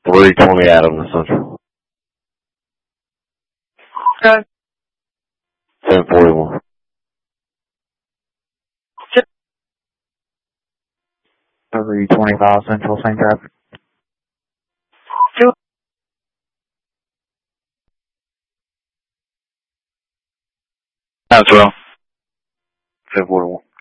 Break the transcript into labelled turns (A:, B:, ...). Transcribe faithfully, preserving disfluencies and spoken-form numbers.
A: three twenty Adams Central.
B: Okay.
A: ten forty-one.
C: three twenty-five Central, same traffic.
B: Two. As well.
A: ten forty-one.